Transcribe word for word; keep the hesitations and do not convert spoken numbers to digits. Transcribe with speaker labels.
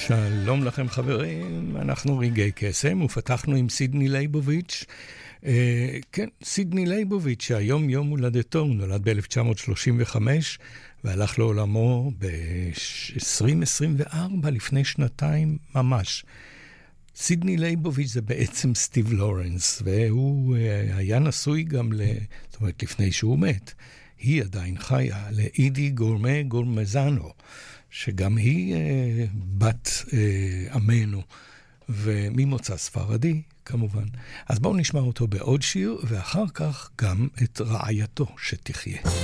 Speaker 1: שלום לכם חברים, אנחנו רגעי קסם ופתחנו עם סידני ליבוביץ'. אה, כן, סידני ליבוביץ' שהיום יום הולדתו, הוא נולד ב-אלף תשע מאות שלושים וחמש והלך לעולמו ב-עשרים עשרים וארבע, לפני שנתיים ממש. סידני ליבוביץ' זה בעצם סטיב לורנס, והוא אה, היה נשוי גם, ל... זאת אומרת לפני שהוא מת, היא עדיין חיה, לאידי גורמה גורמזנו, שגם היא אה, בת אה, עמנו, וממוצא ספרדי כמובן. אז בואו נשמע אותו בעוד שיר, ואחר כך גם את רעייתו שתחיה.